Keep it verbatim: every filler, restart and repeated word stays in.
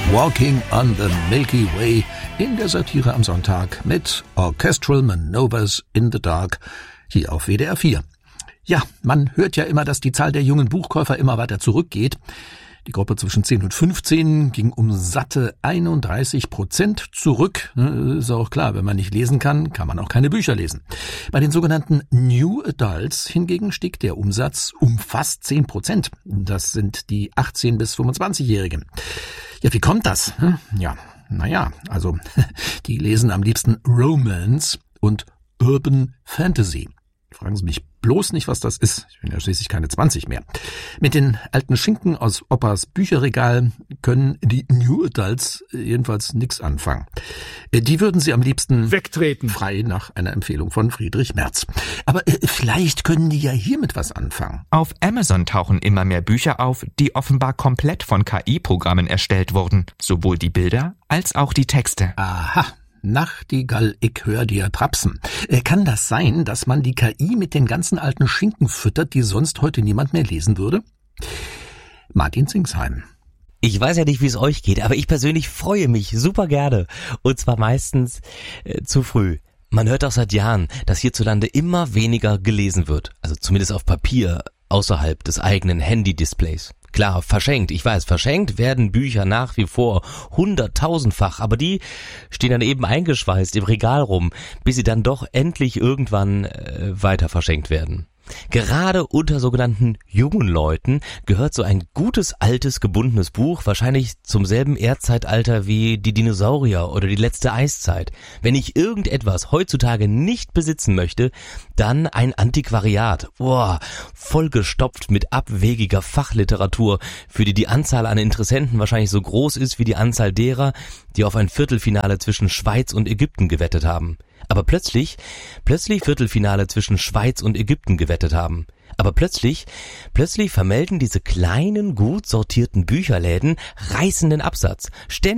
Walking on the Milky Way in der Satire am Sonntag mit Orchestral Manovers in the Dark hier auf W D R vier. Ja, man hört ja immer, dass die Zahl der jungen Buchkäufer immer weiter zurückgeht. Die Gruppe zwischen zehn und fünfzehn ging um satte einunddreißig Prozent zurück. Ist auch klar, wenn man nicht lesen kann, kann man auch keine Bücher lesen. Bei den sogenannten New Adults hingegen stieg der Umsatz um fast zehn Prozent. Das sind die achtzehn- bis fünfundzwanzigjährigen. Ja, wie kommt das? Ja, naja, also die lesen am liebsten Romance und Urban Fantasy. Fragen Sie mich bloß nicht, was das ist. Ich bin ja schließlich keine zwanzig mehr. Mit den alten Schinken aus Opas Bücherregal können die New Adults jedenfalls nichts anfangen. Die würden sie am liebsten wegtreten. Frei nach einer Empfehlung von Friedrich Merz. Aber äh, vielleicht können die ja hiermit was anfangen. Auf Amazon tauchen immer mehr Bücher auf, die offenbar komplett von K I-Programmen erstellt wurden. Sowohl die Bilder als auch die Texte. Aha. Nachtigall, ich hör dir trapsen. Kann das sein, dass man die K I mit den ganzen alten Schinken füttert, die sonst heute niemand mehr lesen würde? Martin Zingsheim. Ich weiß ja nicht, wie es euch geht, aber ich persönlich freue mich super gerne. Und zwar meistens äh, zu früh. Man hört auch seit Jahren, dass hierzulande immer weniger gelesen wird. Also zumindest auf Papier, außerhalb des eigenen Handy-Displays. Klar, verschenkt, ich weiß, verschenkt werden Bücher nach wie vor hunderttausendfach, aber die stehen dann eben eingeschweißt im Regal rum, bis sie dann doch endlich irgendwann äh, weiter verschenkt werden. Gerade unter sogenannten jungen Leuten gehört so ein gutes, altes, gebundenes Buch wahrscheinlich zum selben Erdzeitalter wie die Dinosaurier oder die letzte Eiszeit. Wenn ich irgendetwas heutzutage nicht besitzen möchte, dann ein Antiquariat. Boah, vollgestopft mit abwegiger Fachliteratur, für die die Anzahl an Interessenten wahrscheinlich so groß ist wie die Anzahl derer, die auf ein Viertelfinale zwischen Schweiz und Ägypten gewettet haben. Aber plötzlich, plötzlich Viertelfinale zwischen Schweiz und Ägypten gewettet haben. Aber plötzlich, plötzlich vermelden diese kleinen, gut sortierten Bücherläden reißenden Absatz. Ständig